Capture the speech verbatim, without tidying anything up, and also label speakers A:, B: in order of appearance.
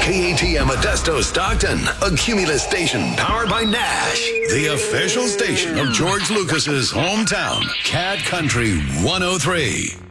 A: K A T M Modesto Stockton, a Cumulus station powered by Nash, the official station of George Lucas's hometown, Cat Country one oh three.